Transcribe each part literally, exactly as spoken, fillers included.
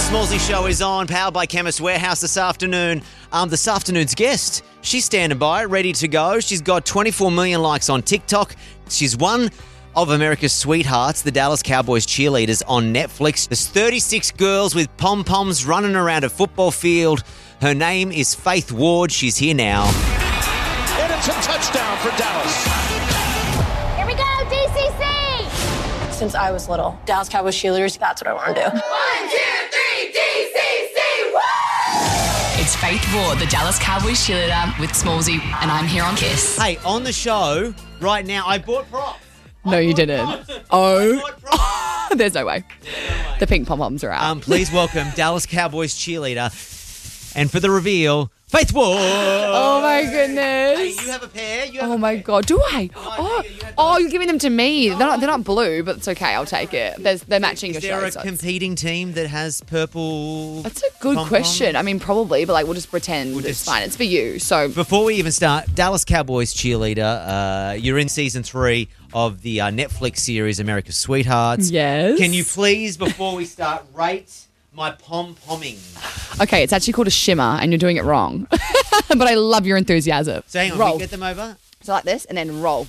Smallsy Show is on, powered by Chemist Warehouse this afternoon. Um, this afternoon's guest, she's standing by, ready to go. She's got twenty-four million likes on TikTok. She's one of America's sweethearts, the Dallas Cowboys cheerleaders on Netflix. There's thirty-six girls with pom-poms running around a football field. Her name is Faith Ward. She's here now. And it's a touchdown for Dallas. Here we go, D C C! Since I was little, Dallas Cowboys cheerleaders, that's what I want to do. One, two, three, D C C! Woo! It's Faith Ward, the Dallas Cowboys cheerleader with Smallsy, and I'm here on Kiss. Hey, on the show right now, I bought props. No, I you bought didn't. props. Oh. I bought props. There's no way. The pink pom-poms are out. Um, please welcome Dallas Cowboys cheerleader, and for the reveal, Faith Ward. Oh, my goodness. Hey, you have a pair. You have Oh a my pair. God, do I? Oh, you have oh, you're giving them to me. They're not, they're not blue, but it's okay. I'll take it. There's, they're matching Is your there show. a so it's- competing team that has purple? That's a good pom-poms? question. I mean, probably, but like we'll just pretend We'll it's just- fine. It's for you. So Before we even start, Dallas Cowboys cheerleader, uh, you're in season three of the uh, Netflix series America's Sweethearts. Yes. Can you please, before we start, rate my pom-pomming? okay, it's actually called a shimmer, and you're doing it wrong. But I love your enthusiasm. So hang on, roll. we get them over? So like this, and then roll,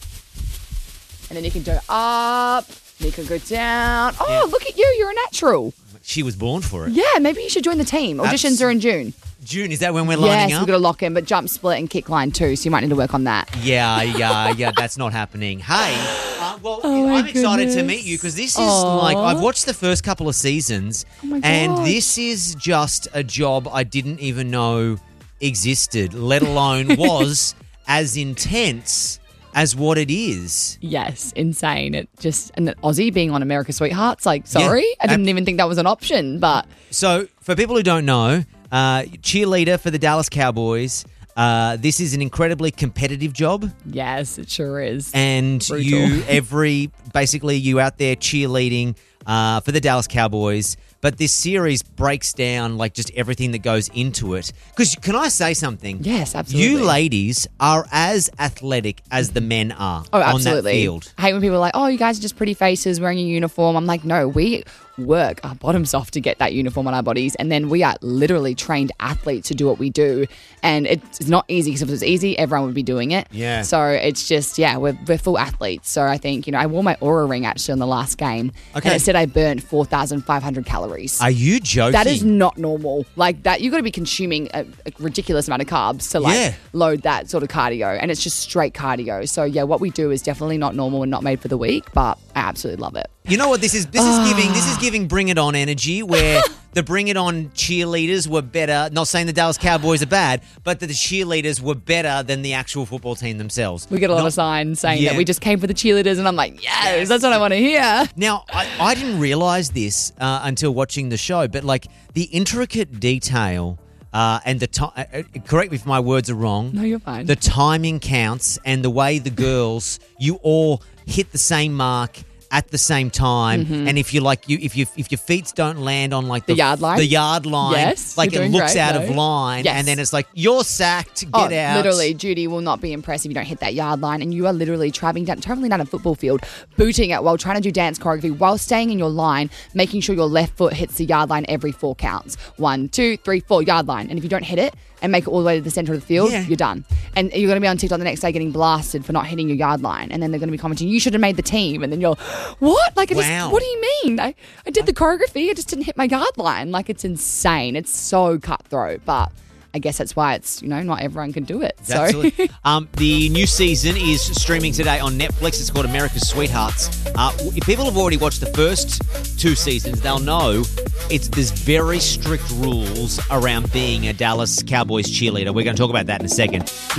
and then you can go up. And you can go down. Oh, Yeah. look at you! You're a natural. She was born for it. Yeah, maybe you should join the team. Auditions Abs- are in June. June, is that when we're lining Yes, up? we've got to lock in, but jump, split, and kick line too. So you might need to work on that. Yeah, yeah, yeah, that's not happening. Hey, uh, well, Oh my I'm excited to goodness. meet you because this is Aw. like, I've watched the first couple of seasons Oh my and gosh. this is just a job I didn't even know existed, let alone was as intense as what it is. Yes, insane. It just and the Aussie being on America's Sweethearts. Like, sorry, I didn't ab- even think that was an option. But So, for people who don't know, uh, cheerleader for the Dallas Cowboys, uh, this is an incredibly competitive job. yes, it sure is. And Brutal. you every basically you out there cheerleading uh, for the Dallas Cowboys, but this series breaks down like just everything that goes into it. Because can I say something? Yes, absolutely. You ladies are as athletic as the men are Oh, on absolutely. that field. I hate when people are like, oh, you guys are just pretty faces wearing a uniform. I'm like, no, we work our bottoms off to get that uniform on our bodies. And then we are literally trained athletes to do what we do. And it's not easy because if it was easy, everyone would be doing it. Yeah. So it's just, yeah, we're, we're full athletes. So I think, you know, I wore my Aura ring actually on the last game. Okay. And it said I burnt four thousand five hundred calories. Are you joking? That is not normal. Like that, you've got to be consuming a, a ridiculous amount of carbs to like Yeah. load that sort of cardio, and it's just straight cardio. So yeah, what we do is definitely not normal and not made for the week, but I absolutely love it. You know what this is? This is giving this is giving Bring It On energy, where the Bring It On cheerleaders were better. Not saying the Dallas Cowboys are bad, but that the cheerleaders were better than the actual football team themselves. We get a lot Not- of signs saying Yeah. that we just came for the cheerleaders, and I'm like, yes, Yes. that's what I want to hear. Now, I, I didn't realize this uh, until watching the show, but like the intricate detail uh, and the time. Uh, uh, correct me if my words are wrong. No, you're fine. The timing counts, and the way the girls, you all hit the same mark at the same time, and if you like, you if you if your feet don't land on like the, Mm-hmm. The yard line? the yard line, Yes, like you're it doing looks great, out though. of line, Yes. and then it's like you're sacked, get Oh, out. literally, Judy will not be impressed if you don't hit that yard line, and you are literally traveling down, traveling down a football field, booting it while trying to do dance choreography, while staying in your line, making sure your left foot hits the yard line every four counts. One, two, three, four, yard line. And if you don't hit it and make it all the way to the center of the field, Yeah. you're done. And you're going to be on TikTok the next day getting blasted for not hitting your yard line, and then they're going to be commenting, "You should have made the team," and then you're, "What? Like, I just, Wow. what do you mean? I, I did the choreography, I just didn't hit my yard line." Like, it's insane. It's so cutthroat, but I guess that's why it's, you know, not everyone can do it. So. Absolutely. um, the new season is streaming today on Netflix. It's called America's Sweethearts. Uh, if people have already watched the first two seasons, they'll know it's there's very strict rules around being a Dallas Cowboys cheerleader. We're going to talk about that in a second.